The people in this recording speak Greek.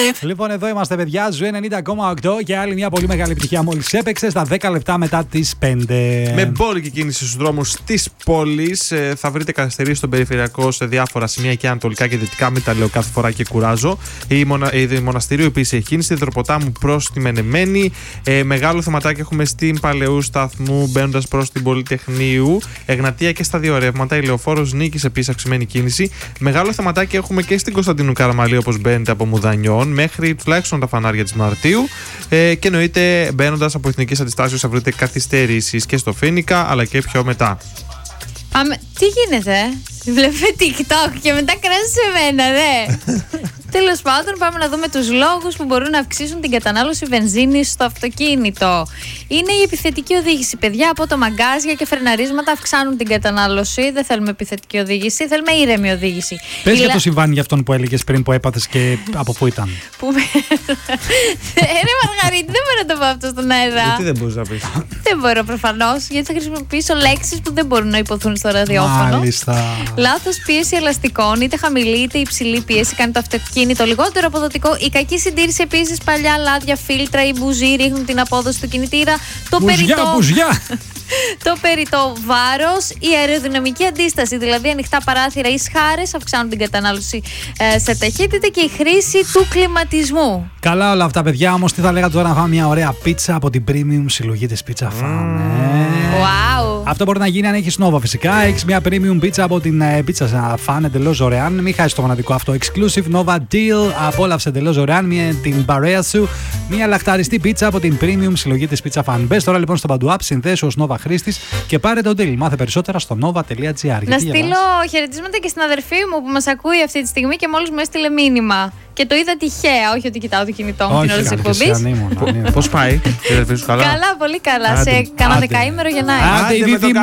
Λοιπόν, εδώ είμαστε, παιδιά. Ζου 90,8 και άλλη μια πολύ μεγάλη επιτυχία μόλις έπαιξε στα 10 λεπτά μετά τις 5. Με μπόρικη κίνηση στους δρόμους της πόλης. Θα βρείτε καθυστερήσεις στον περιφερειακό σε διάφορα σημεία και ανατολικά και δυτικά. Μην τα λέω κάθε φορά και κουράζω. Η Μοναστηρίου επίσης έχει κίνηση. Δροποτάμου προς τη Μενεμένη. Μεγάλο θεματάκι έχουμε στην Παλαιού Σταθμού μπαίνοντας προς την Πολυτεχνείου. Εγνατία και στα δύο ρεύματα. Η Λεωφόρος Νίκης επίσης αυξημένη κίνηση. Μεγάλο θεματάκι έχουμε και στην Κωνσταντίνου Καραμαλή όπως μπαίνετε από Μουδανιών μέχρι τουλάχιστον τα φανάρια της Μαρτίου. Και εννοείται μπαίνοντας από Εθνικής Αντιστάσεως θα βρείτε καθυστερήσεις και στο Φοίνικα αλλά και πιο μετά. Τι γίνεται, βλέπε TikTok και μετά κράζει σε μένα, δε. Τέλος πάντων, πάμε να δούμε τους λόγους που μπορούν να αυξήσουν την κατανάλωση βενζίνης στο αυτοκίνητο. Είναι η επιθετική οδήγηση. Παιδιά, από το μαγκάζια και φρεναρίσματα αυξάνουν την κατανάλωση. Δεν θέλουμε επιθετική οδήγηση, θέλουμε ήρεμη οδήγηση. Πες για το συμβάν για αυτόν που έλεγες πριν που έπαθες και από πού ήταν. Ρε Μαργαρίτη, δεν μπορώ να το πω αυτό στον αέρα. Γιατί δεν μπορείς να πεις? Δεν μπορώ προφανώς, γιατί θα χρησιμοποιήσω λέξεις που δεν μπορούν να υποθούν στο ραδιόφωνο. Μάλιστα. Λάθος πίεση ελαστικών, είτε χαμηλή είτε υψηλή πίεση κάνει το αυτοκίνητο λιγότερο αποδοτικό. Η κακή συντήρηση επίσης, παλιά λάδια, φίλτρα ή μπουζί ρίχνουν την απόδοση του κινητήρα. Το περιττό βάρος, η αεροδυναμική αντίσταση, δηλαδή ανοιχτά παράθυρα ή σχάρες, αυξάνουν την κατανάλωση σε ταχύτητα και η χρήση του κλιματισμού. Καλά όλα αυτά, παιδιά, όμως τι θα λέγατε τώρα να φάμε μια ωραία πίτσα από την premium συλλογή της Pizza Fan. Wow. Αυτό μπορεί να γίνει αν έχεις Nova φυσικά. Έχεις μια premium pizza από την Pizza Fan εντελώς δωρεάν. Μην χάσεις το φανατικό αυτό. Exclusive Nova Deal. Απόλαυσε εντελώς δωρεάν την παρέα σου. Μια λαχταριστή πίτσα από την premium συλλογή της Pizza Fan. Μπες τώρα λοιπόν στο Παντού App, συνδέσου ως Nova χρήστης και πάρε το deal. Μάθε περισσότερα στο nova.gr. Να στείλω χαιρετίσματα και στην αδερφή μου που μας ακούει αυτή τη στιγμή και μόλις μου έστειλε μήνυμα. Και το είδα τυχαία, όχι ότι κοιτάω το κινητό μου την ώρα της εκπομπής. Πώς πάει, η αδερφή σου καλά? Καλά, πολύ καλά. Σε κανένα δεκαήμερο γεννάει. Άντε, η δίδυμο